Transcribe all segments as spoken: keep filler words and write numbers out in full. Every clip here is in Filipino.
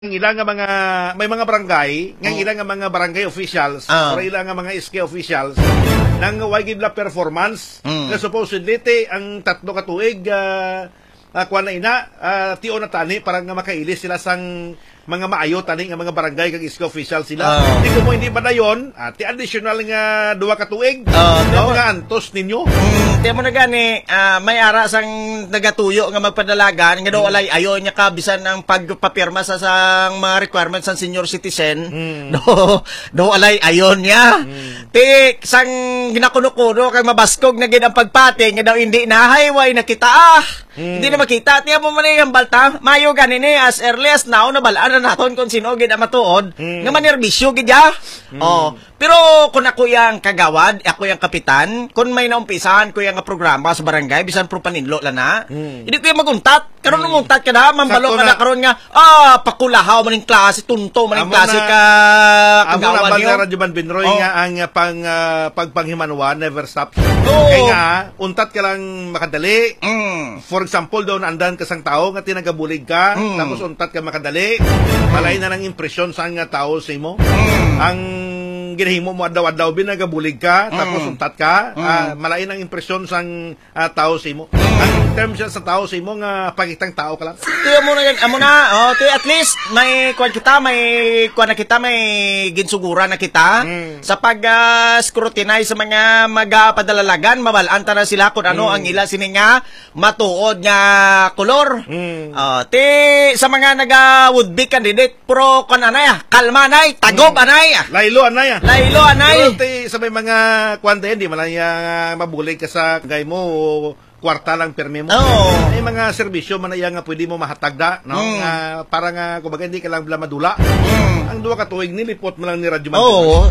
ilang nga mga may mga barangay nga ilang nga mga barangay officials Ah. or ilang nga mga S K officials nang way gid la performance Mm. na supposedly te ang tatlo ka tuig uh, uh, kuha na ina uh, tio na tani para nga makailis sila sang mga maayo tani nga mga barangay kag S K officials sila. Ah. Hindi ko mo hindi ba dayon uh, ti additional nga duha ka tuig Ah, nga no. mga antos ninyo. Mm, tiyan mo na gani, ah, may ara sang nagatuyo nga magpadalagan, nga daw alay ayo niya kabisan ang pagpapirma sa sang mga requirements ng senior citizen. Mm. Do, do alay ayon niya. Ti sang ginakuno-kuno kay mabaskog na gid ang pagpati nga daw hindi na highway nakita ah. Hindi na makita tiya mo man yung balta. Mayo gani ni as early as now na balaan na naton kung sino gid ang matuod Mm. nga manerbisyo gid ya. Oh, pero kung ako yang kagawad, ako yang kapitan, kung may naumpisahan ko yang programa sa barangay, bisan pro paninlo lang na, Mm. hindi ko yung maguntat. Karon mm. muntat ka na, mambalo Sakto ka na, na. karon nga, ah, pakulahaw maning klase, tunto maning Amo klase na- ka Amo na kagawad ba niyo. na Radyo Binroy Oh. nga ang uh, pang uh, pagpanghimanwa never stops. Oo. Kaya nga untat ka lang makadali. Mm. For example, daw naandan ka sang tao nga tinagabulig ka, Mm. tapos untat ka makadali. Malay na ng impresyon sa nga tao sa imo. Mm. Ang ginahimo mo adlaw-adlaw binagabulig ka, tapos Mm. untat ka, Mm. ah, malay ng impresyon sang ah, tao sa imo. Ang term siya sa tao sa imo nga pagitang tao ka lang. Tiyo mo na yan, amo na, oh, tiyo, at least, may kwan kita, may kwan na kita, may ginsugura na kita, Mm. sa pag-scrutinize sa mga magapadalalagan, mabalaan ta na sila kung ano Mm. ang ila sini nga matuod nga kolor. Mm. Oh, ti, sa mga naga-would-be candidate, pro kwan anay, ah, kalma anay, tagob anay, ah, Laylo anay. ah. laylo Pero anay. te, sa may mga kwanta hindi man lang uh, mabulig ka sa gay mo o kwarta lang perme mo. Oo. May mga serbisyo man na iya nga pwede mo mahatagda, no? Mm. Nga, para nga kumbaga hindi ka lang bla madula. Mm. Ang duha ka tuig nilipot mo lang ni Radyo Man. Oo.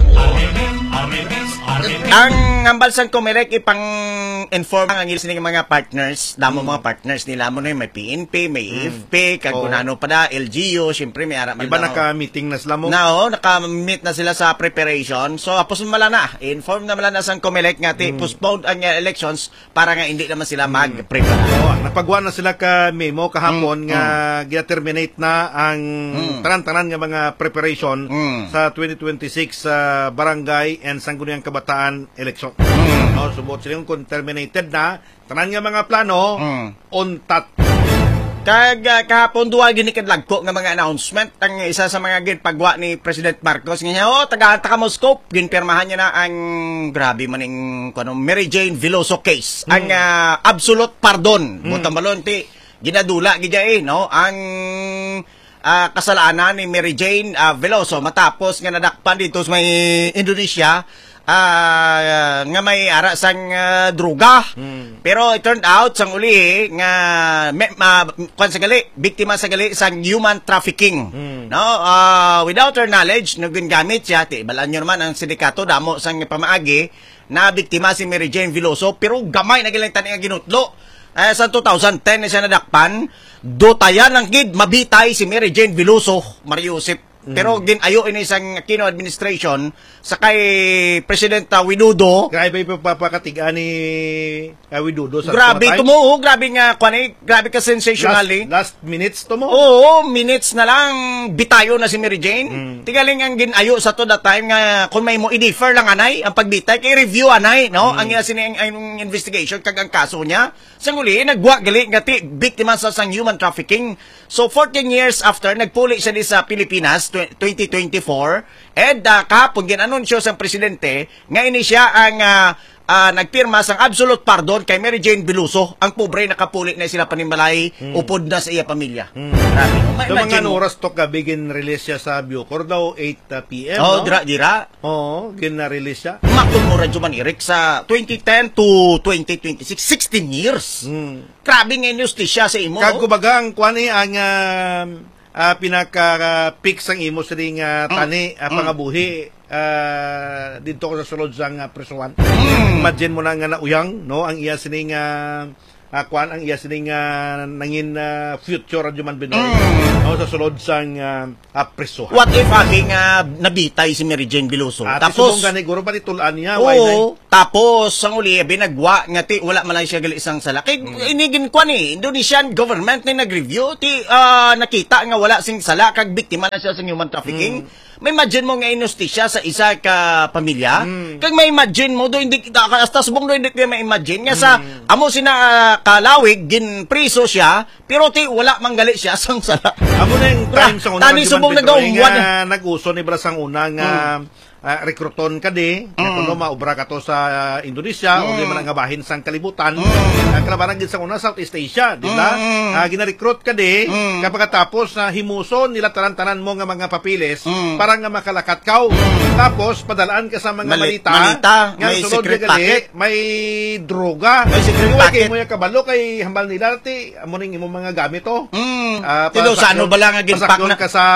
Ang ambal sang Comelec ipang inform ang ilis ng mga partners, damo mga partners nila mo na may P N P, may A F P, kag Oo. kunano pa da, L G U, syempre may ara man Iba daw. naka-meeting na sila mo. Na oh, naka-meet na sila sa preparation. So apos mala na, inform na mala na sang Comelec nga ti postpone ang uh, elections para nga hindi naman sila mag-prepare. Oo, napagwa na sila ka memo kahapon Mm, nga gina-terminate na ang Mm. tanan-tanan nga mga preparation Mm. sa twenty twenty-six sa barangay and sangguniang kabataan election. Mm. No, subot sila kung terminated na tanan nga mga plano Mm. untat. Kag uh, kahapon duwa gini kadlagko nga mga announcement ang isa sa mga ginpagwa ni President Marcos nga oh taga taga Moscow ginpirmahan niya na ang grabe maning kuno Mary Jane Veloso case ang uh, absolute pardon butang balon ti ginadula gidya eh no ang uh, kasalanan ni Mary Jane uh, Veloso matapos nga nadakpan dito sa may Indonesia ah nga may ara sang uh, druga. Mm. Pero it turned out sang uli nga me, ma, kwan sa gali, biktima sa gali sang human trafficking. Mm. No, uh, without her knowledge, naggamit siya, ti balaan nyo naman ang sindikato damo sang pamaagi na biktima si Mary Jane Veloso, pero gamay na gilang tani nga ginutlo. Eh, sa two thousand ten na siya nadakpan, dotayan ng gid mabitay si Mary Jane Veloso, Mariusip. Pero ginayo ini isang Aquino administration sa kay President uh, Widodo. Grabe pa papakatiga ni uh, Widodo sa Grabe tuwa time. tumuo, grabe nga kwan eh, grabe ka sensationally. Last, last minutes to mo. Oo, minutes na lang bitayo na si Mary Jane. Mm. Tigaling ang ginayo sa to that time nga kung may mo i-defer lang anay ang pagbitay kay review anay, no? Ang ina sini ang investigation kag ang kaso niya. Sa uli nagwa gali nga ti biktima sa sang human trafficking. So fourteen years after nagpuli siya di sa Pilipinas twenty twenty-four and uh, kahapon ginanunsyo sa presidente nga ini siya ang uh, uh, nagpirma sang absolute pardon kay Mary Jane Veloso. Ang pobre nakapuli na sila panimalay upod na sa iya pamilya. Grabe. Ma- So, imagine mga mo. oras to ka bigin release siya sa Bucor daw eight p m Oh, no? dira dira. Oo, gina-release siya. Matumura Juman Eric sa twenty ten to twenty twenty-six, sixteen years. Mm. Grabe nga justisya sa imo. Kag kumbaga ang kuan ni ang um, ah, pinaka-pick sang imo sa ring ah, tani ah, pangabuhi ah, dito ko sa sulod sang uh, presuan. Imagine mo na nga nauyang no ang iya sining uh, uh, kuan ang iya sining uh, nangin uh, future radyo man Binoy Mm. no, sa sulod sang uh, uh, preso. What if having uh, nabitay si Mary Jane Veloso? At Tapos, subong gani guro pa titulan niya why na oo, tapos, ang uli, binagwa nga ti, wala man lang siya gali isang sala. Kay, Mm. inigin ko ni, Indonesian government ni nag-review, ti, ah, nakita nga wala sing sala, kag biktima na siya sa human trafficking. May imagine mo nga inustisya sa isa ka pamilya. Kag may imagine mo, do hindi kita, hasta subong do hindi kita may imagine, nga sa, amo sina ah, kalawig, gin priso siya, pero ti, wala manggali siya sang sala. amo na yung time sa una Tani radyo man subong Binoy nagawad. nga nag-uso ni Brasang una nga uh, rekruton ka di, mm. kuno maubra ka to sa uh, Indonesia, mm. o di man nga bahin sang kalibutan, mm. uh, kalabanan gid sa una Southeast Asia, di ba? Mm. Uh, gina-recruit ka di, Mm. kapag tapos na uh, himuson nila tanan-tanan mo nga mga papiles, Mm. para nga makalakat ka. Mm. Tapos padalaan ka sa mga Mali- malita, malita, nga may sunod secret ka gali, packet. may droga. May secret Yung packet. kay mo yung kabalo kay hambal nila ti amo ning imong mga gamit to. Mm. Ah, Tilo, sa ano ba lang nga ginpak pasakyon na? ka sa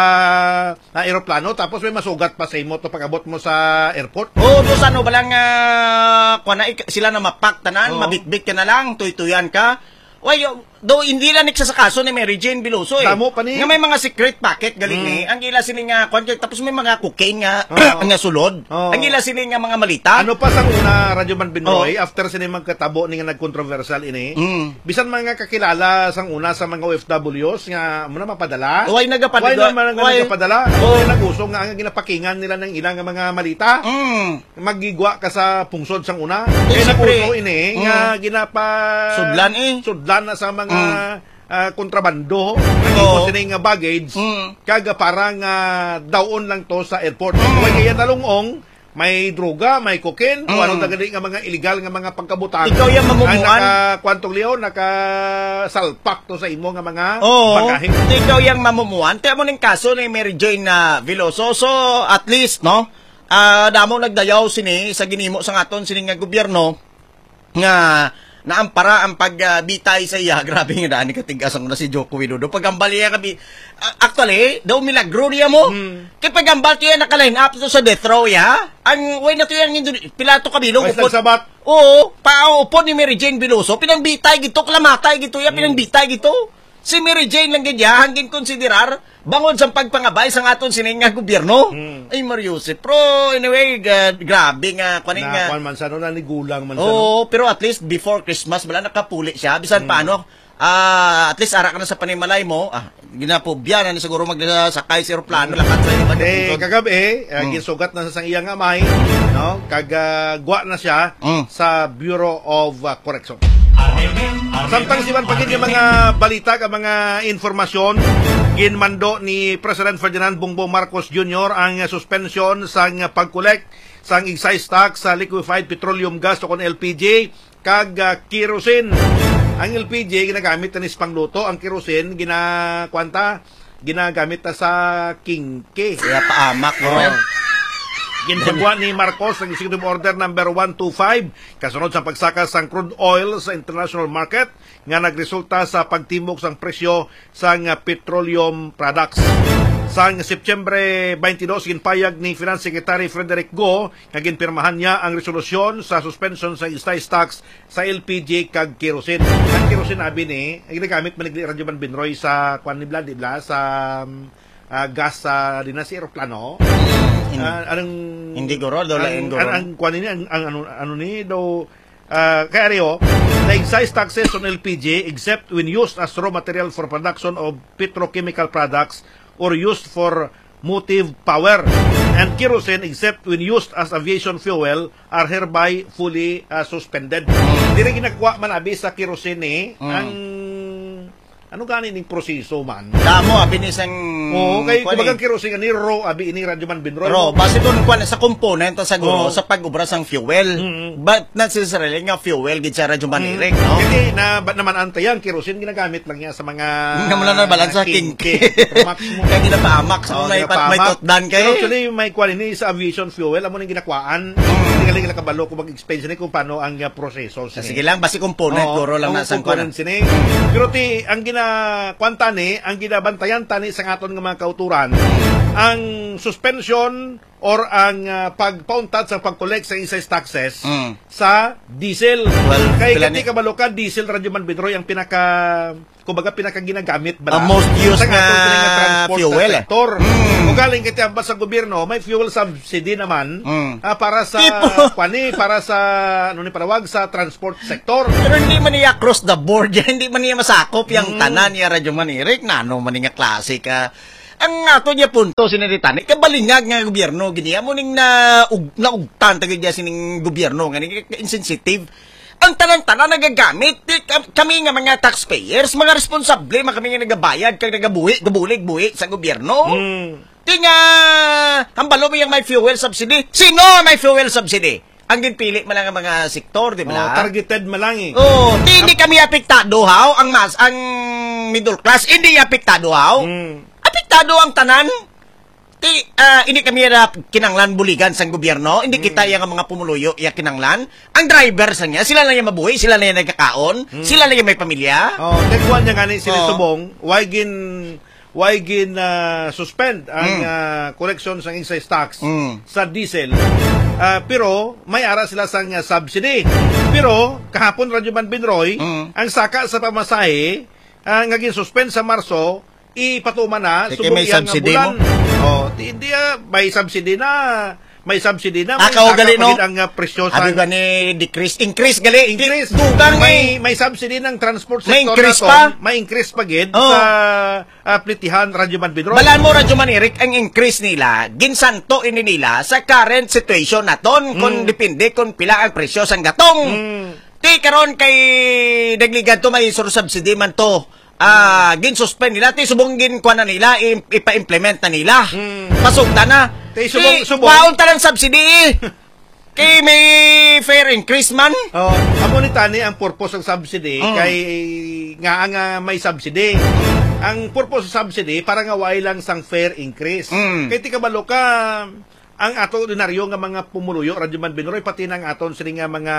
na aeroplano tapos may masugat pa sa imo to pag-abot mo sa airport. Oo, oh, sa ano ba lang uh, kuha na, ik- sila na mapak tanan, Oo. mabitbit ka na lang, tuy-tuyan ka. Why, do hindi lang niksa sa kaso ni Mary Jane Veloso eh. Damo pa ni. Nga may mga secret packet galing Mm. eh. Ang gila sini nga kwan tapos may mga cocaine nga Oo. nga sulod. Oo. Ang gila sini nga mga malita. Ano pa sa una Radyo Man Binoy after sini magkatabo ni nga nag-controversial ini. Mm. Bisan mga kakilala sang una sa mga O F Ws nga mo na mapadala. Why nagapadala? Why naman nga Why? nagapadala? Oo. Why nag-usong nga ang ginapakingan nila ng ilang nga mga malita. Mm. Magigwa ka sa pungsod sang una. Eh, Eh, siyempre. nag-uso ini nga ginapa Sudlan eh. Sudlan na sa mga ah, kontrabando. Oo. Nagigwa sila nga baggage. Mm. Kaga parang uh, daon lang to sa airport. Mm. Kaya nalungong, may droga, may cocaine, o Mm. ano dagadi nga mga illegal nga mga pagkabutang. Ikaw yung mamumuan. Ang naka, kwantong liyaw, nakasalpak to sa imo nga mga Oo. bagahe. Ikaw yung mamumuan. Tiyan mo ng kaso ni Mary Jane na Veloso. So, at least, no? Ah, damo nagdayaw sini sa ginimo sa aton sini nga gobyerno nga naampara ang pagbitay sa iya. Grabe nga daan ni katigasang na si Joko Widodo. Pagambal niya kami, uh, actually, daw milagro niya mo. Hmm. Kaya pagambal niya naka-line up to sa death row, ya. Ang way na to yung Indone- Pilato Kabilong. May upod- nagsabat. Oo, paupo ni Mary Jane Veloso, pinangbitay gito, klamatay gito, ya, pinangbitay gito. Si Mary Jane lang ganyan, hanggang konsiderar, bangon sa pagpangabay sa aton sining nga gobyerno. Mm. Ay, Mariusip. Pero, anyway, ga- grabe nga, kuning Na nga. kwan man sa no, na ni gulang man sa no. Oo, pero at least before Christmas, wala nakapuli siya. Bisan paano, ah, at least ara ka na sa panimalay mo, ah, ginapobya na siguro magsakay sa aeroplano, lakat sa iba. Eh, kagabi, uh, gisugat na sa sang iyang amay, no? Kagagwa na siya Mm. sa Bureau of uh, Correction. Samtang siman pagin yung mga balita ka mga informasyon, ginmando ni President Ferdinand Bongbong Marcos Junior ang uh, suspension sang uh, pag-collect sang excise tax sa liquefied petroleum gas o kon L P G kag uh, kerosene. Ang L P G ginagamit na ni pangluto, ang kerosene ginakwanta ginagamit na sa kingke. Kaya paamak, no? Oh. Ginagawa ni Marcos ang Executive Order number one twenty-five kasunod sa pagsaka sang crude oil sa international market nga nagresulta sa pagtimok sang presyo sang petroleum products. Sang Septyembre twenty-dos, ginpayag ni Finance Secretary Frederick Go nga ginpirmahan niya ang resolusyon sa suspension sa excise tax sa L P G kag kerosene. Ang kerosene abi ni ginagamit man ni Radyo Man Binoy sa kwan ni Bla, di Bla, sa uh, gas sa dinas eroplano. Ah, anong Hindi guro, do lain ang, guro. ang, ang kwan ni ang, ang ano ano ni do uh, kaya Rio, the excise taxes on L P G except when used as raw material for production of petrochemical products or used for motive power, and kerosene except when used as aviation fuel are hereby fully uh, suspended. Dire ginakuha man abi sa kerosene Mm. ang ano gani ning proseso man. Damo, abi ni sang... Oo, kay kuwan kumagang eh. kerosene ni raw abi ini Radyo Man Binroy. Pero, base doon kwan sa component sa Oo. guro, sa pag-ubra sang fuel. Mm. But not necessarily nga fuel, gid sa radyo manirik, no? Kasi na ba naman antayan kerosene ginagamit lang niya sa mga Nga mo lang na balansa kingke. Max mo. Kaya ginapamak sa Oo, may, ginapamak. may totdan Pero kayo. actually may kwan ini sa aviation fuel amo nang ginakwaan. Hindi galing nakabalo kung mag-expense ni kung paano ang uh, proseso. Ah, sige lang, base component, guro lang na sang kwan. sini. Pero ti ang gina kwanta ni, ang ginabantayan tani sa aton nga mga kauturan ang suspension or ang uh, pagpauntat sa pag-collect sa excise taxes Mm. sa diesel. Well, Kay pila kati ni- kabalokan diesel Radyo Man Bidroy ang pinaka kumbaga pinaka ginagamit bala Ang most used sa nga atong pinaka transport fuel, na eh. sektor. Mm. Kung galing kiti ambas sa gobyerno, may fuel subsidy naman Mm. ah, para sa Tipo- kwani para sa ano ni parawag sa transport sector. Pero hindi man niya across the board yan, hindi man niya masakop yung tanan niya Radyo Manirik, na ano man niya klase ka. Ang ato niya punto, siniritan, kabalingag nga gobyerno, giniya mo ning na, ug, naugtan, tagay niya sining gobyerno, nga ning insensitive. Ang tanan-tanan nagagamit, di, kami nga mga taxpayers, mga responsable, mga kami nga nagabayad, kag nagabuhi, gabulig-buhi sa gobyerno. Mm. Di nga, hambalo mo yung may fuel subsidy. Sino may fuel subsidy? Ang ginpili mo lang ang mga sektor, di ba? Oh, targeted malangi. Oh, di, hindi kami apektado, haw, ang mas, ang middle class, hindi apektado, haw. Mm. Apektado ang tanan. Ti, ah, hindi kami na kinanglan buligan sa gobyerno, hindi kita yung mga pumuluyo yung kinanglan. Ang driver sa niya, sila lang yung mabuhay, sila lang yung nagkakaon, sila lang yung may pamilya. Oh, tegwan niya gani sila Oh. subong, why gin why gin uh, suspend ang Mm. uh, collection sa excise tax Mm. sa diesel. Ah, pero may ara sila sang uh, subsidy. Pero kahapon Radyo Man Binroy, Mm. ang saka sa pamasahe ang uh, suspend sa Marso ipatuman na Sige, subong may iyang subsidy bulan. mo? Oh, di, di, ah, may subsidy na. May subsidy na. Ah, May kao gali, saka no? pagid ang uh, presyo sa Sabi ba ni decrease, increase gali, increase. Dugang may may, may subsidy ng transport May sector increase naton. pa? May increase pa gid Oh. sa uh, plitihan Radyo Man Bidroy. balaan mo Radyo Manirik, ang increase nila, ginsanto ini nila sa current situation naton, kung depende kung pila ang presyo sang gatong. Mm. Ti karon kay dagligad to may sur subsidy man to. Ah, gin-suspend nila, ti subong gin kuha na nila, i- ipa-implement na nila. Mm. Pasugta na. Ti subong- Ti, subong- waon ta ng subsidy. Kay may fair increase man. Oh, amo ni tani ang purpose ng subsidy Mm. kay nga nga may subsidy. Ang purpose ng subsidy para nga way lang sang fair increase. Mm. Kay ti kabalo ka ang ato ordinaryo nga mga pumuluyo Radyo Man Binoy pati nang aton sini nga mga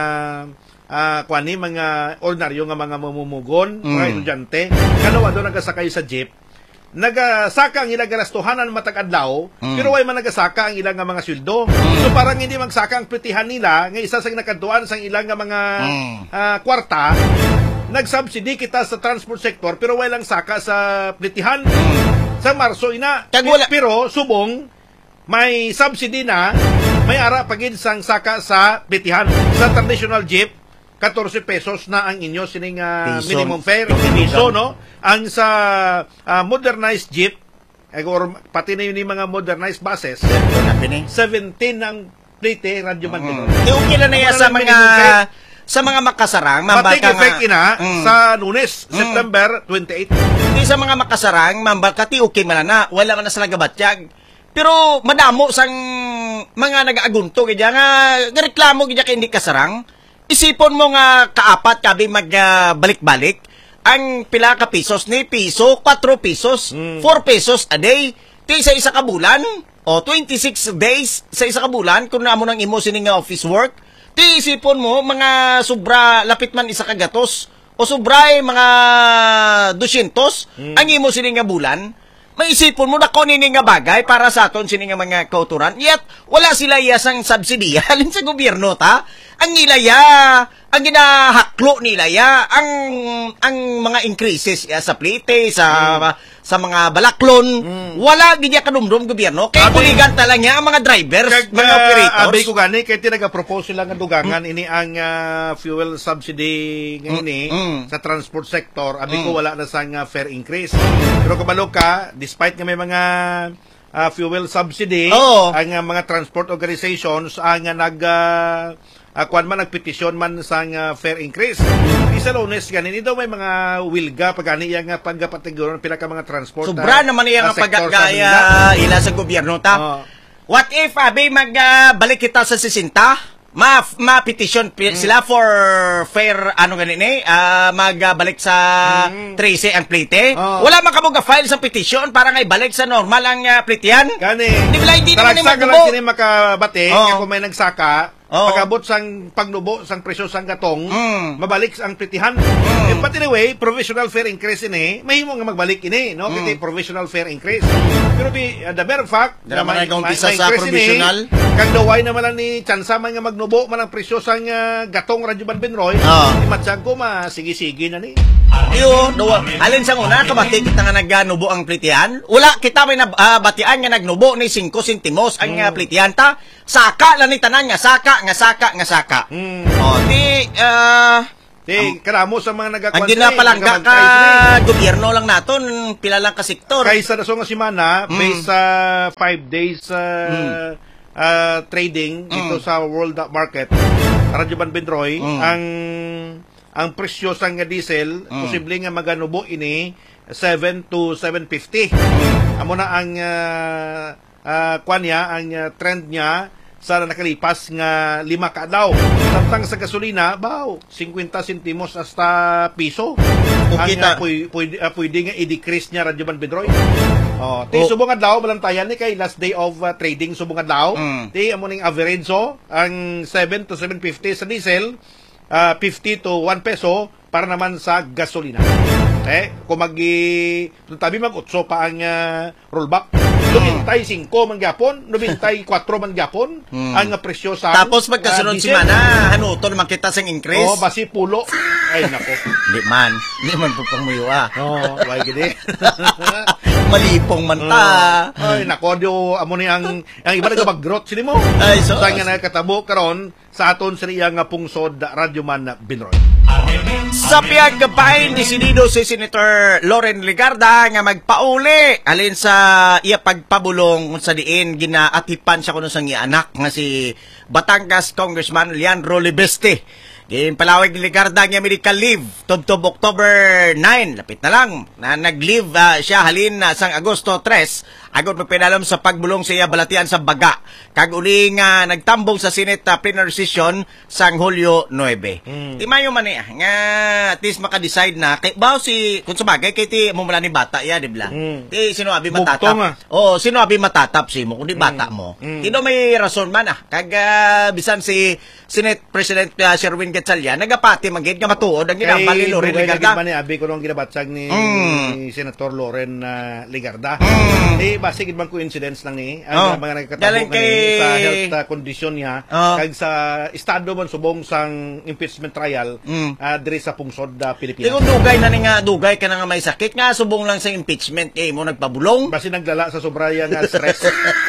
ah kuani mga ordinaryo nga mga mamumugon, Mm. mga estudyante, kanawa do nagasakay sa jeep. Nagasaka ang ilang garastuhanan matag adlaw, Mm. pero way man nagasaka ang ilang nga mga sweldo. So parang hindi magsaka ang plitihan nila nga isa sa nakaduan sa ilang nga mga Mm. ah, kwarta. Nagsubsidy kita sa transport sector pero way lang saka sa plitihan. Sa Marso ina. Kag wala- Pero subong may subsidy na, may ara pagid sang saka sa plitihan. Sa traditional jeep fourteen pesos na ang inyo sining uh, Piso. minimum fare. Piso. Piso, no? Ang sa uh, modernized jeep, eh, or pati na yun yung mga modernized buses, seventeen ang plate, Radyo Man Binoy. Di okay lang na yan Wala sa lang mga minimum fare. sa mga makasarang, Pati mambal ka effect ina Mm. sa Lunes, September twenty-eight. Di sa mga makasarang, mambal ka ti okay man na, wala man na sila gabatyag. Pero madamo sang mga nag-aagunto kaya nga reklamo kaya kay hindi kasarang. Isipon mo nga kaapat kabi magbalik-balik ang pila ka pesos ni piso, four pesos, Mm. four pesos a day. Ti sa isa ka bulan o twenty-six days sa isa ka bulan kung naamo nang imo sining nga office work. Ti isipon mo mga sobra lapit man isa ka gatos o sobray mga dosyentos ang imo sining nga bulan. Maisipon mo na kung nini nga bagay para sa aton sini nga mga kauturan. Yet, wala sila iyasang subsidiya halin sa gobyerno, ta? Ang nilaya, ang ginahaklo nila ya, ang ang mga increases ya, sa plite, sa sa mga balaklon, wala gidya kanumdum gobyerno. Kaya Abi- kuligan tala niya ang mga drivers, Kag mga uh, operators. abay ko gani kay tinaga-propose sila nga dugangan ini ang ah, fuel subsidy nga ini mm. sa transport sector. Abi ko wala na sang ah, fair increase. Pero kabalo ka, despite nga may mga ah, fuel subsidy, Oo. ang ah, mga transport organizations ang ah, nag uh, akuan man nagpetisyon man sang ah, fair increase. Di sa Lunes ganin daw may mga wilga pagani yang uh, pagkapatiguro pila ka mga transport. Sobra ah, naman iya ah, nga sector sa pagagaya Manila. ila sa gobyerno ta. Oo. What if abi magbalik kita sa sesenta? ma ma petition pi- sila for fair ano ganin eh ah, magbalik sa trece ang plite. Oh. Wala man kamo ga-file sa petition para nga ibalik sa normal ang uh, plitehan. Gani. Di ba hindi naman ni Taragsa ka lang magbubo? sini makabate Oo. nga kung may nagsaka, Oo. pagabot sang pagnubo sang presyo sang gatong, Mm. mabalik ang plitihan. Eh, but anyway, provisional fare increase ini, mahimo nga magbalik ini, no? Kiti provisional fare increase. Pero di uh, the mere fact Di naman may- nga may- umpisa may sa increase ini, provisional. kag daway naman lang ni tsansa man nga magnubo man ang presyo sang uh, gatong Radyo Banbenroy, Oo. imatsang ko masigi-sigi na ni. Yo, do, alin sa una, kabati kita nga nagnubo ang plitihan. Wala, kita may nabatian nga nagnubo ni five centimos ang mm. plitihan ta. Saka lang ni tanan nga, saka, nga saka, nga saka. Mm. O, di, ah... Di, karamo sa mga nagakwan ang ginapalangga ka, gobyerno lang naton, pila lang ka sektor. Kaysa na so nga simana, Mm. based sa five days uh, uh, trading dito sa world market, Radyo Banbenroy, Mm. ang ang presyo sang diesel, posible nga maganubo ini seven to seven fifty. Amo na ang uh, uh, kwan niya, ang uh, trend niya sa nakalipas nga lima ka daw. Samtang sa gasolina, baw, fifty centimos hasta piso. Ang kita. uh, pwede, pwede, uh, pwede nga i-decrease niya Radyo Banbenroy. Oh, ti Oh. subong adlaw balantayan ni kay last day of uh, trading subong adlaw. Mm. Ti amo ning average so ang seven to seven fifty sa diesel, uh, fifty to one peso para naman sa gasolina. Eh, kung magi tabi mag utso pa ang uh, rollback. Nobintay five man gyapon, nobintay four man gyapon Hmm. ang uh, presyo sa Tapos magkasunod uh, si diesel. Mana, ano to naman kita sang increase? Oh, basi pulo. Ay nako. Hindi man, hindi man po pangmuyo ah. Oh, why gidi. Malipong man ta. Ay, nako, di o, amo ni ang, ang iba nagabag-growth sila mo. Ay, so- Sa nga nakatabo karon sa aton sa iya nga pungsod, Radyo Man Binroy. Sa piyag gabahin, desidido si Senator Loren Legarda nga magpauli alin sa iya pagpabulong kung sa diin ginaatipan siya kuno sang iya anak nga si Batangas Congressman Leandro Libeste. Ginpalawag ni Legarda nga medical leave tubtob October nine, lapit na lang na nag-leave uh, siya halin na sang Agosto tres agod magpinalam sa pagbulong sa iya balatian sa baga kag uli nga nagtambong sa Senate uh, plenary session sang Hulyo nine. Mm. Di mayo man eh, nga at least maka-decide na kay baw si kung sabagay kay ti mo mula ni bata ya di bla. Mm. Ti sino abi Bugtong, matatap. ah. Oh, sino abi matatap si mo kundi bata mo. Mm. Tino may rason man ah. Kag uh, bisan si Senate President uh, Sherwin Gatchalian nagapati magid nga matuod ang ginambal ni Loren Legarda. Kay ni abi ko nung ginabatsag ni, Mm. ni Senator Loren uh, Legarda. Mm. Eh, basi gid man coincidence lang ni. Oh. Ang mga nagkatabo Galing nga ni kay- sa health uh, condition niya. Oh. Kag sa estado man subong sang impeachment trial Mm. uh, diri sa pungsod uh, Di Pilipinas. kung dugay na ni nga dugay ka na nga may sakit nga subong lang sa impeachment eh mo nagpabulong. Basi naglala sa sobraya nga stress.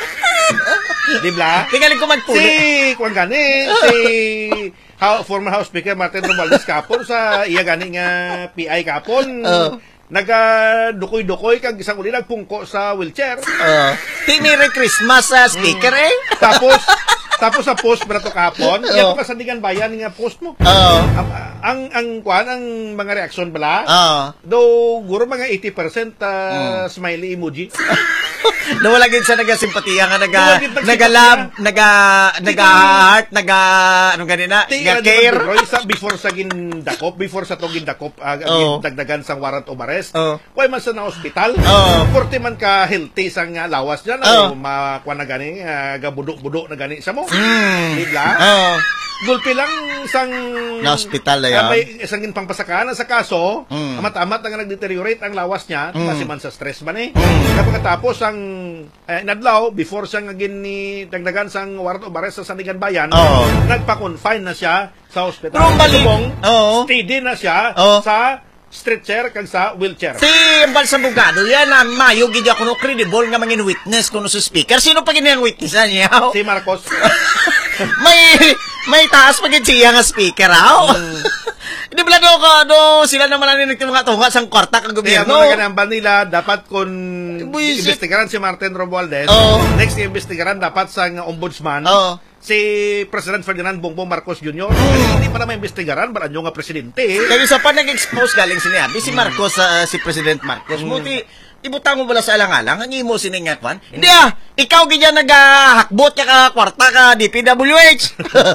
Di ba? Tingaling ko magpuli. Si kuan gani si how, former House Speaker Martin Romualdez kapon sa iya gani nga P I kapon. Oh. Naga dukoy-dukoy kag isang uli nagpungko sa wheelchair. Uh, ti Merry Christmas sa speaker eh. Tapos tapos sa post brato kapon, Oh. iya pa sandigan bayan nga post mo. Oo. Ang ang ang kuan ang mga reaksyon bala. Oo. Do guro mga eighty percent uh, smiley emoji. Nawala gid sa nagasimpatiya nga naga Nawala gid nagsimpatiya. nagalab, naga naga heart, naga ano ganina, Ti nga nga care. Roy, sa before sa gindakop, before sa to gindakop, uh, Oo. dagdagan sang warrant of arrest. Oo. Why man sa na hospital? Oo. Porte man ka healthy sang uh, lawas diyan, Oo. uh, makuha na gani, uh, gabudok-budok na gani sa mo. Mm. Bigla. Oo. Gulpi lang sang Na hospital na ah, yan. may isang pangpasakaan sa kaso, Mm. amat-amat na nga nag-deteriorate ang lawas niya, Mm. kasi man sa stress man eh. Mm. Kapag tapos ang eh, nadlaw, before siya nga gini dagdagan sang warrant of arrest sa Sandigan Bayan, Oo. nagpa-confine na siya sa hospital. Pero ang bali- Subong, Oo. steady na siya Oo. sa stretcher kag sa wheelchair. Si Mbal Sambugado yan na mayo gid ako no credible nga mangin witness kuno sa speaker. Sino pa gid ang witness niya? Si Marcos. may may taas pa gid siya nga speaker aw. Di ba do ka do sila naman ang nagtunga-tunga sa kwarta kang Kaya gobyerno. mga kanang nila, dapat kung Buisit. imbestigaran si Martin Romualdez, Oo. next imbestigaran dapat sa ombudsman, Oo. si President Ferdinand Bongbong Marcos Junior Kasi hindi pa naman imbestigaran, balaan nyo nga presidente. Eh. Kaya isa pa nag-expose galing sinabi si Marcos sa si President Marcos. Mm. Muti ibutang mo bala sa alang-alang ang imo sining nga kwan. Hindi ah, ikaw gidya nagahakbot ka ka kwarta ka D P W H.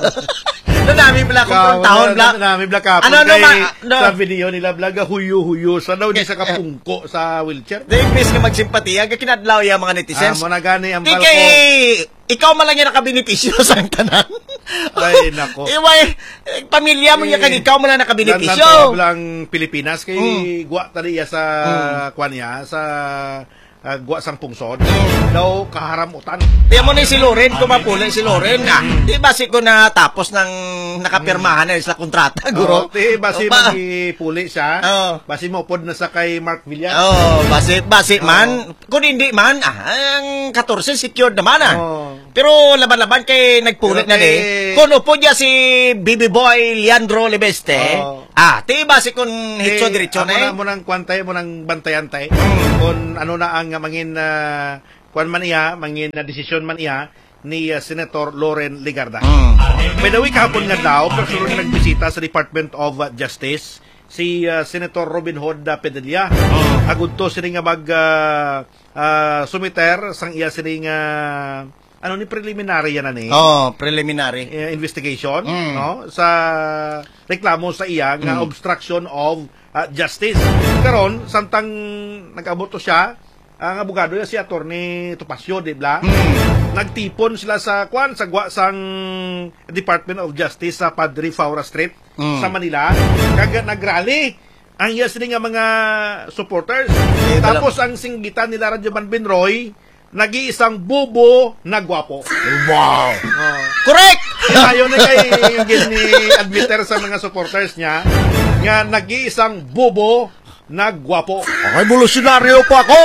Nanami pala kung taon bla. Nanami bla kapon Ano, ano, kay ma- no. sa video nila blaga huyo-huyo sa daw di sa kapungko sa wheelchair. The imbes nga magsimpatiya, ka kinadlaw ya mga Ah, netizens. mo na gani ang Di balko. kay ikaw man lang yung nakabenepisyo sa tanan. Ay, nako. Iway, eh, pamilya mo Eh, yung kag ikaw man lang Nan nakabenepisyo. lang Pilipinas kay guwa taliya sa kwan niya sa uh, guwa sang pungsod. Daw kaharamutan. Tiyan mo na si Loren, kumapulay si Loren. Ah, di ba si ko na tapos ng nakapirmahan na sa kontrata, guro? Oh, di basi O, ba- magipuli siya. Oo. Basi mo pod na sa kay Mark Villar. Oh, basi, basi man. Kung hindi man, ah, ang fourteen secured naman ah. Oo. Pero laban-laban kay nagpulit Pero na di. kay- Kung upo niya si Bibi Boy Leandro Lebeste, Oo. ah, di basi kung hitso Eh, diretso na amo eh. mo nang kwantay mo nang bantayan tay. Kung ano na ang mangin na kwan man iya, mangin na desisyon man iya ni uh, Senator Loren Legarda. Mm. May dawi kahapon nga daw, personal na nagbisita sa Department of uh, Justice si uh, Senator Robin Hood uh, Padilla. Agud to sini nga mag uh, uh, sumiter sang iya sini nga ano ni preliminary yan na ni Oh, preliminary. uh, investigation Mm. no sa reklamo sa iya nga obstruction of uh, justice. Karon samtang nag-abot to siya ang abogado niya si Attorney Topacio, di ba? Nagtipon sila sa kwan sa gwa sang Department of Justice sa Padre Faura Street Mm. sa Manila. Kaga nagrally ang yes nga mga supporters. Eh, Tapos ang singgitan nila Radyo Banbinroy, nag-iisang bubo na gwapo. Wow. Oh. Correct! Ayaw na kay yung gini-admitter sa mga supporters niya nga nag-iisang bubo na gwapo. Revolusyonaryo pa ako!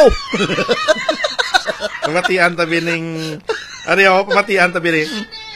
Pamatian tabi ning... Ariyo, pamatian tabi rin.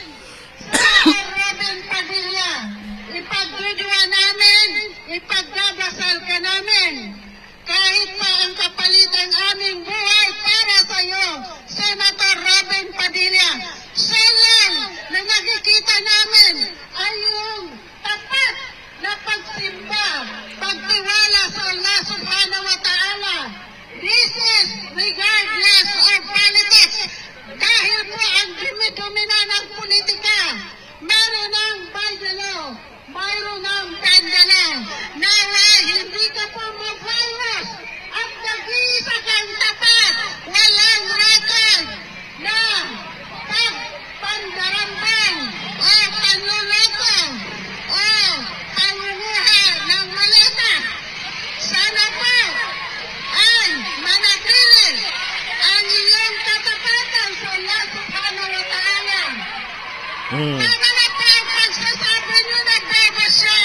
Robin Padilla, ipagdudua namin, ipagdadasal ka namin. Kahit pa ang kapalit ang aming buhay para sa iyo, Senator Robin Padilla. Siya lang na nakikita namin ay yung tapat na pagsimba, pagtiwala sa Allah subhanahu wa ta'ala. This is regardless of politics. Dahil po ang dumi-dumi na ng politika, meron ng Bidelo, mayroon ng Pendela. Nawa, hindi ka po mag-virus at nag-iisa kang tapat, walang record na pagpandarambang o panluloko o pangunguha ng maleta. Sana po ay manatili ang iyong katapatan sa Allah subhanahu wa ta'ala. Hmm. Tama na po ang pagsasabi niyo na bebe siya.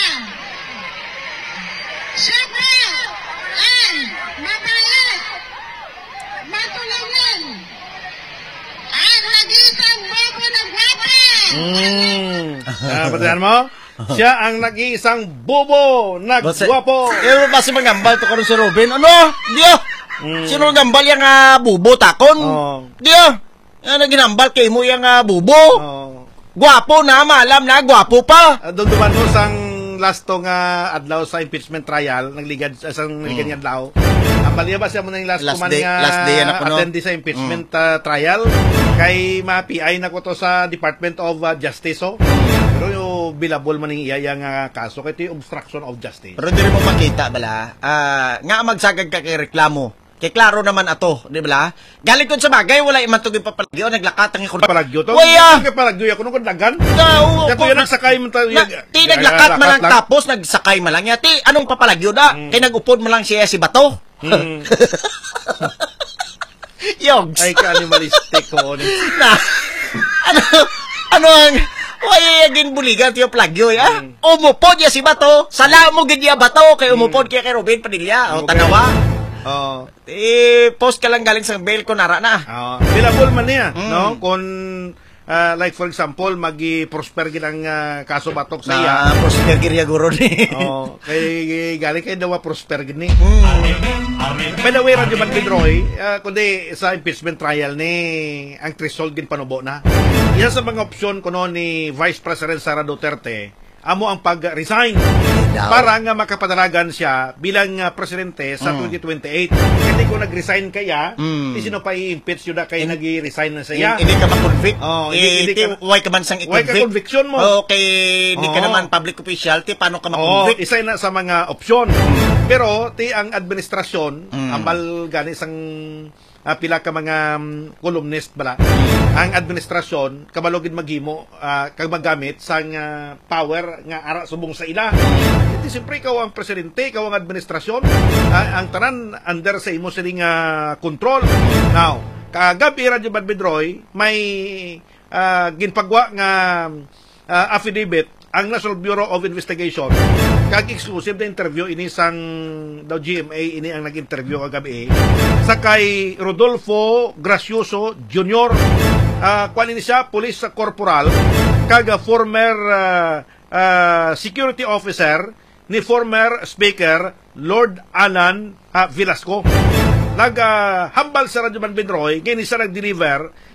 Siya po ay mabait, matulungin, at nag-isang bobo na gwapo. Mm. Ah, patayan mo? Siya ang nag-iisang bubo na Basta- gwapo. Eh, basta magambal to karon si Robin. Ano? Diyo! Mm. Sino gambal yung uh, bubo takon? Oo. Diyo! Yan ang ginambal kay mo yung uh, bubo. Oh. Gwapo na, malam na, gwapo pa. Uh, doon duman mo sang last to nga adlaw sa impeachment trial, nagligad sang nagligad nga adlaw. Ang baliya ba siya mo na yung last, Last kuman day- nga last day yan ako, no? attend sa impeachment uh, trial kay ma-P I na ko to sa Department of uh, Justice oh. Pero yung bilabol man yung iya yung uh, kaso kay ito yung obstruction of justice. Pero di rin mo makita, bala. Ah, nga magsagad ka kay reklamo. Kay klaro naman ato, di ba? Galing ko sa bagay, wala iman tugin papalagyo, naglakat ang ikon. Palagyo to. Waya! Kay palagyo ako nung dagan. Daw, Kato yan nagsakay mo tayo. Na, ti naglakat man lang tapos nagsakay man lang niya. Ti anong papalagyo da? Kay nagupod man lang siya si Bato. Mm. Yogs. Ay ka animalistic ko. ni. Na, ano, ano ang, why agin buligan tiyo plagyo, ya? Mm. Umupod ya si Bato. Sala mo gid ya Bato, kay umupod kay kay Robin Padilla. O, Okay. tanawa. Oh. Eh, post ka lang galing sa bail ko, nara na. Ah, bilabol man niya, Mm. no? Kung ah, like for example, magi-prosper ginang ah, kaso batok sa iya. Na prosper girya guro ni. Oh, kay galing kay daw prosper gini. Mm. By the way, Radyo Man Pedroy, uh, kundi sa impeachment trial ni ang threshold gin panubo na. Isa sa mga opsyon kuno ni Vice President Sara Duterte amo ang pag-resign daw. para nga makapadalagan siya bilang uh, presidente sa Mm. twenty twenty-eight. Kasi kung nag-resign kaya, Mm. di sino pa i-impeach yun na kay In- nag-resign na siya. Hindi ka ma-convict. Oh, hindi- eh, hindi ti- ka- why ka man sang Why ka i-convict? conviction mo? Okay, hindi ka Oo. naman public official, ti paano ka Oo, ma-convict? isa na sa mga opsyon. Pero ti ang administrasyon, Mm. ambal gani sang ah, pila ka mga um, columnist bala. Ang administrasyon kabalogin maghimo ah, kag magamit sang ah, power nga ara subong sa ila. Iti siyempre ikaw ang presidente, ikaw ang administrasyon, ah, ang tanan under sa imo siling ah, control. Now, kagabi Radyo Man Pedroy may ah, ginpagwa nga ah, affidavit ang National Bureau of Investigation kag exclusive na interview ini sang daw G M A ini ang nag-interview kagabi sa kay Rodolfo Gracioso Junior uh, kuan ini siya police corporal kag former ah, ah, security officer ni former speaker Lord Alan ah, Velasco. Nag-hambal sa Radyo Man Pedroy, ngayon isa nag-deliver